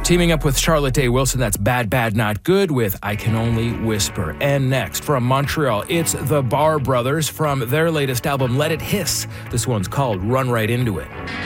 Teaming up with Charlotte Day Wilson, that's Bad Bad Not Good with I Can Only Whisper. And next, from Montreal, it's the Barr Brothers from their latest album, Let It Hiss. This one's called Run Right Into It.